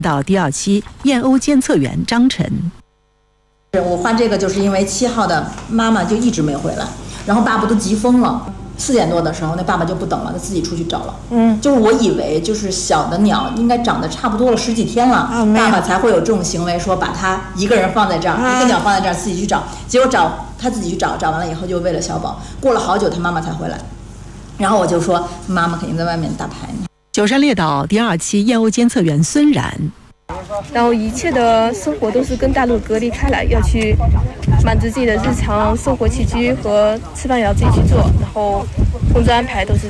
到第2期燕鸥监测员张晨。 我换这个就是因为7号的妈妈就一直没回来，然后爸爸都急疯了。4点多的时候，那爸爸就不等了，他自己出去找了。就是我以为就是小的鸟应该长得差不多了10几天了，爸爸才会有这种行为，说把它一个人放在这儿，一个鸟放在这儿，自己去找。结果他自己去找完了以后，就为了小宝，过了好久他妈妈才回来。然后我就说妈妈肯定在外面打牌呢。 九山列岛第2期燕鸥监测员孙然。 然后一切的生活都是跟大陆隔离开来，要去满足自己的日常生活起居和吃饭也要自己去做，然后工作安排都是